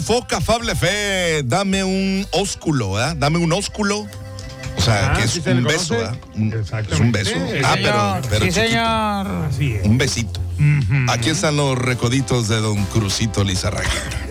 Foca afable fe, dame un ósculo, ¿eh? Dame un ósculo. O sea, que es sí se un le beso, conoce. ¿verdad? Es un beso. Pero Sí, chiquito. señor. Así es. Un besito. Aquí están los recoditos de don Crucito Lizarraga.